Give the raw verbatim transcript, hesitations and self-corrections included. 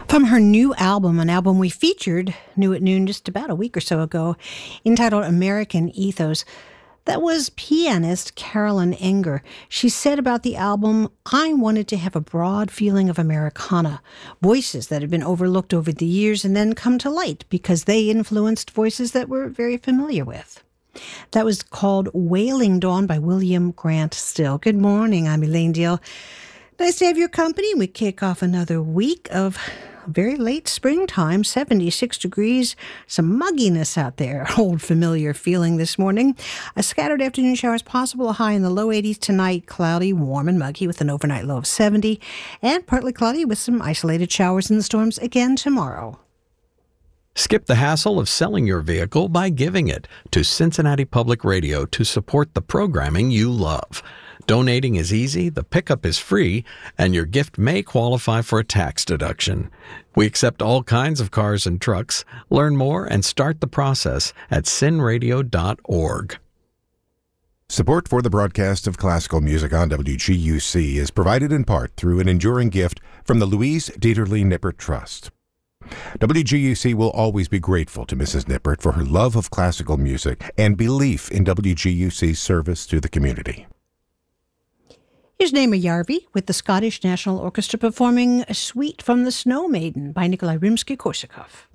From her new album, an album we featured new at noon just about a week or so ago, entitled American Ethos. That was pianist Carolyn Enger. She said about the album, I wanted to have a broad feeling of Americana, voices that had been overlooked over the years and then come to light because they influenced voices that we're very familiar with. That was called Wailing Dawn by William Grant Still. Good morning, I'm Elaine Deal. Nice to have your company. We kick off another week of very late springtime, seventy-six degrees, some mugginess out there. Old familiar feeling this morning. A scattered afternoon showers possible, a high in the low eighties tonight, cloudy, warm and muggy with an overnight low of seventy, and partly cloudy with some isolated showers and storms again tomorrow. Skip the hassle of selling your vehicle by giving it to Cincinnati Public Radio to support the programming you love. Donating is easy, the pickup is free, and your gift may qualify for a tax deduction. We accept all kinds of cars and trucks. Learn more and start the process at cin radio dot org. Support for the broadcast of classical music on W G U C is provided in part through an enduring gift from the Louise Dieterle Nippert Trust. W G U C will always be grateful to Missus Nippert for her love of classical music and belief in W G U C's service to the community. Here's Naima Yarvi with the Scottish National Orchestra performing a suite from The Snow Maiden by Nikolai Rimsky-Korsakov.